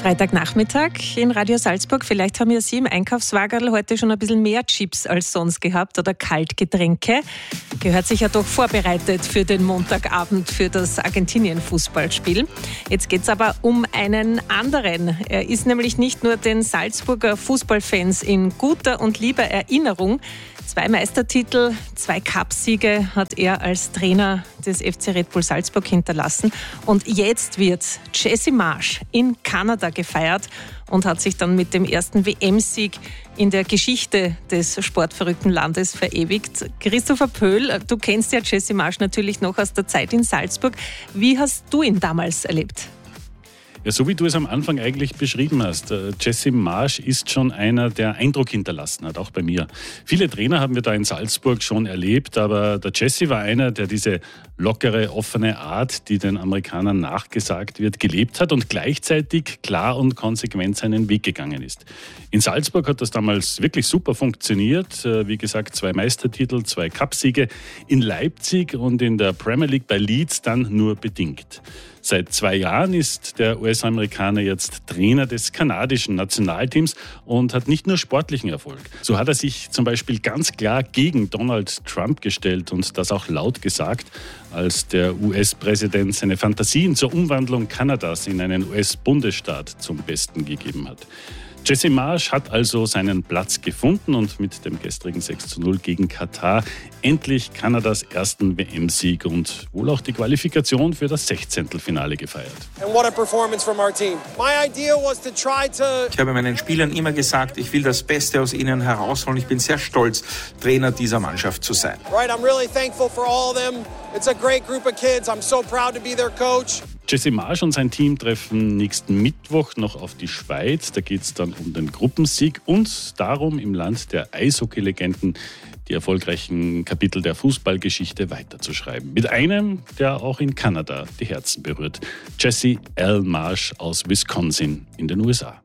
Freitagnachmittag in Radio Salzburg. Vielleicht haben ja Sie im Einkaufswagen heute schon ein bisschen mehr Chips als sonst gehabt oder Kaltgetränke. Gehört sich ja doch vorbereitet für den Montagabend, für das Argentinien-Fußballspiel. Jetzt geht es aber um einen anderen. Er ist nämlich nicht nur den Salzburger Fußballfans in guter und lieber Erinnerung. 2 Meistertitel, 2 Cupsiege hat er als Trainer des FC Red Bull Salzburg hinterlassen. Und jetzt wird Jesse Marsch in Kanada gefeiert und hat sich dann mit dem ersten WM-Sieg in der Geschichte des sportverrückten Landes verewigt. Christopher Pöhl, du kennst ja Jesse Marsch natürlich noch aus der Zeit in Salzburg. Wie hast du ihn damals erlebt? Ja, so wie du es am Anfang eigentlich beschrieben hast, Jesse Marsch ist schon einer, der Eindruck hinterlassen hat, auch bei mir. Viele Trainer haben wir da in Salzburg schon erlebt, aber der Jesse war einer, der diese lockere, offene Art, die den Amerikanern nachgesagt wird, gelebt hat und gleichzeitig klar und konsequent seinen Weg gegangen ist. In Salzburg hat das damals wirklich super funktioniert. Wie gesagt, 2 Meistertitel, 2 Cupsiege. In Leipzig und in der Premier League bei Leeds dann nur bedingt. Seit 2 Jahren ist der US-Amerikaner jetzt Trainer des kanadischen Nationalteams und hat nicht nur sportlichen Erfolg. So hat er sich zum Beispiel ganz klar gegen Donald Trump gestellt und das auch laut gesagt, als der US-Präsident seine Fantasien zur Umwandlung Kanadas in einen US-Bundesstaat zum Besten gegeben hat. Jesse Marsch hat also seinen Platz gefunden und mit dem gestrigen 6:0 gegen Katar endlich Kanadas ersten WM-Sieg und wohl auch die Qualifikation für das 16. Finale gefeiert. Ich habe meinen Spielern immer gesagt, ich will das Beste aus ihnen herausholen. Ich bin sehr stolz, Trainer dieser Mannschaft zu sein. Jesse Marsch und sein Team treffen nächsten Mittwoch noch auf die Schweiz. Da geht es dann um den Gruppensieg und darum, im Land der Eishockey-Legenden die erfolgreichen Kapitel der Fußballgeschichte weiterzuschreiben. Mit einem, der auch in Kanada die Herzen berührt. Jesse L. Marsch aus Wisconsin in den USA.